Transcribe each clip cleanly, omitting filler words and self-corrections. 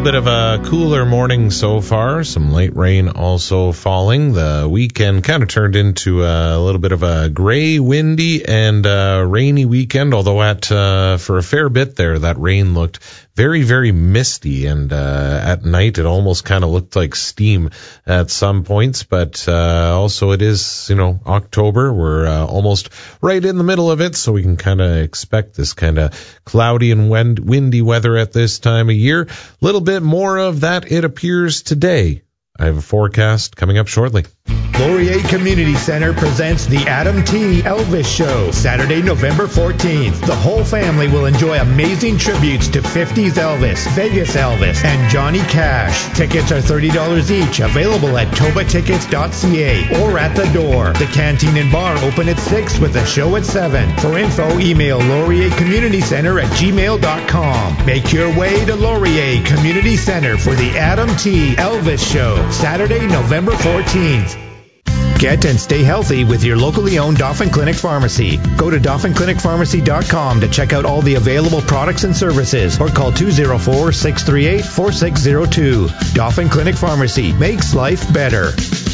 bit of a cooler morning so far. Some late rain also falling. The weekend kind of turned into a little bit of a gray, windy, and rainy weekend, although for a fair bit there, that rain looked very, very misty, and at night it almost kind of looked like steam at some points, but also it is, October. We're almost right in the middle of it, so we can kind of expect this kind of cloudy and windy weather at this time of year. A little bit more of that, it appears, today. I have a forecast coming up shortly. Laurier Community Center presents the Adam T. Elvis Show, Saturday, November 14th. The whole family will enjoy amazing tributes to 50s Elvis, Vegas Elvis, and Johnny Cash. Tickets are $30 each, available at tobatickets.ca or at the door. The canteen and bar open at 6 with a show at 7. For info, email lauriercommunitycenter@gmail.com. Make your way to Laurier Community Center for the Adam T. Elvis Show, Saturday, November 14th. Get and stay healthy with your locally owned Dauphin Clinic Pharmacy. Go to DauphinClinicPharmacy.com to check out all the available products and services, or call 204-638-4602. Dauphin Clinic Pharmacy makes life better.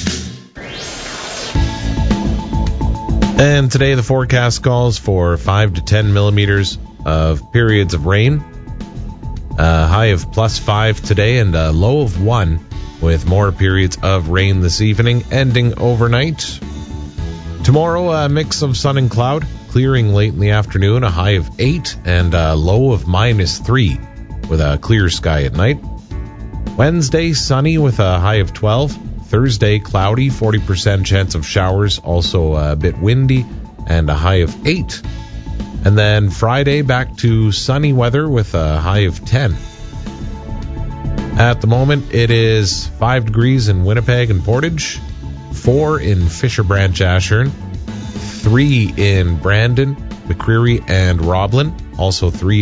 And today the forecast calls for 5 to 10 millimeters of periods of rain. A high of +5 today and a low of 1. With more periods of rain this evening, ending overnight. Tomorrow, a mix of sun and cloud, clearing late in the afternoon, a high of 8 and a low of -3, with a clear sky at night. Wednesday, sunny with a high of 12. Thursday, cloudy, 40% chance of showers, also a bit windy, and a high of 8. And then Friday, back to sunny weather with a high of 10. At the moment, it is 5 degrees in Winnipeg and Portage, 4 in Fisher Branch, Ashern, 3 in Brandon, McCreary, and Roblin, also 3